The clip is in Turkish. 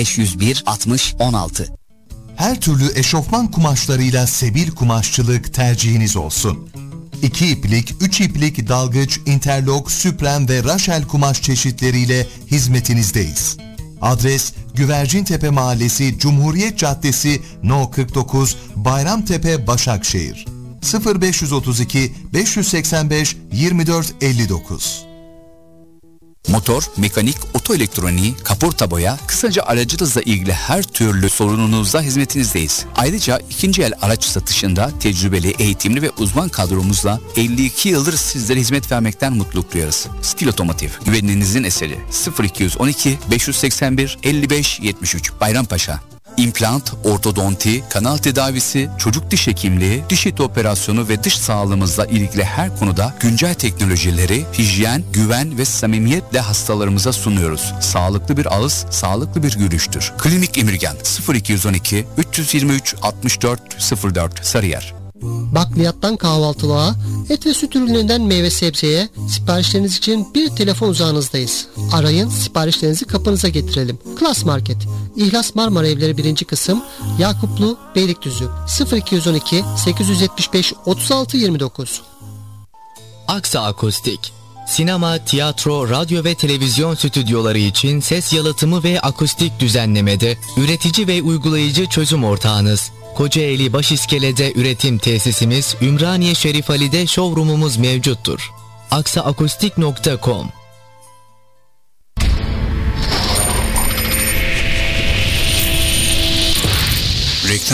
501 60 16. Her türlü eşofman kumaşlarıyla Sebil Kumaşçılık tercihiniz olsun. 2 iplik, 3 iplik dalgıç, interlok, süpren ve raşel kumaş çeşitleriyle hizmetinizdeyiz. Adres Güvercintepe Mahallesi, Cumhuriyet Caddesi, No 49, Bayramtepe, Başakşehir. 0532 585 24 59. Motor, mekanik, oto elektroniği, kaporta boya, kısaca aracınızla ilgili her türlü sorununuzda hizmetinizdeyiz. Ayrıca ikinci el araç satışında tecrübeli, eğitimli ve uzman kadromuzla 52 yıldır sizlere hizmet vermekten mutluluk duyarız. Stil Otomotiv, güveninizin eseri. 0212 581 55 73 Bayrampaşa. İmplant, ortodonti, kanal tedavisi, çocuk diş hekimliği, diş eti operasyonu ve dış sağlığımızla ilgili her konuda güncel teknolojileri, hijyen, güven ve samimiyetle hastalarımıza sunuyoruz. Sağlıklı bir ağız, sağlıklı bir yürüyüştür. Klinik Emirgan 0212 323 64 04 Sarıyer. Bakliyattan kahvaltılığa, et ve süt ürünlerinden meyve sebzeye siparişleriniz için bir telefon uzağınızdayız. Arayın, siparişlerinizi kapınıza getirelim. Klas Market, İhlas Marmara Evleri 1. kısım, Yakuplu, Beylikdüzü, 0212 875 36 29. Aksa Akustik, sinema, tiyatro, radyo ve televizyon stüdyoları için ses yalıtımı ve akustik düzenlemede üretici ve uygulayıcı çözüm ortağınız. Kocaeli Başiskele'de üretim tesisimiz, Ümraniye Şerif Ali'de showroom'umuz mevcuttur. aksaakustik.com